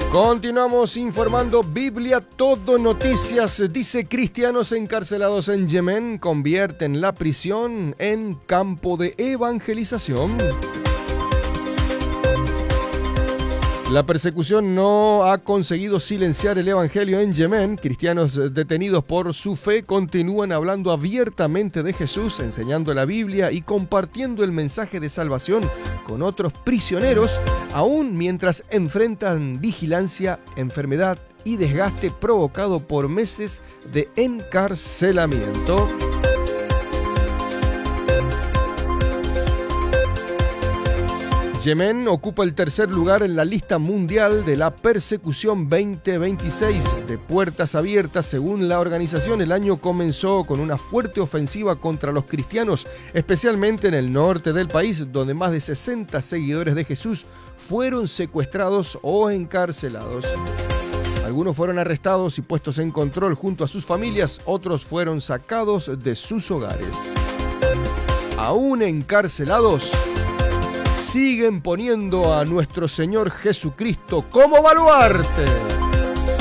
Continuamos informando. Biblia Todo Noticias dice: cristianos encarcelados en Yemen convierten la prisión en campo de evangelización. La persecución no ha conseguido silenciar el evangelio en Yemen. Cristianos detenidos por su fe continúan hablando abiertamente de Jesús, enseñando la Biblia y compartiendo el mensaje de salvación con otros prisioneros, aún mientras enfrentan vigilancia, enfermedad y desgaste provocado por meses de encarcelamiento. Yemen ocupa el tercer lugar en la lista mundial de la persecución 2026 de puertas abiertas. Según la organización, el año comenzó con una fuerte ofensiva contra los cristianos, especialmente en el norte del país, donde más de 60 seguidores de Jesús fueron secuestrados o encarcelados. Algunos fueron arrestados y puestos en control junto a sus familias, otros fueron sacados de sus hogares. Aún encarcelados, siguen poniendo a nuestro Señor Jesucristo como baluarte.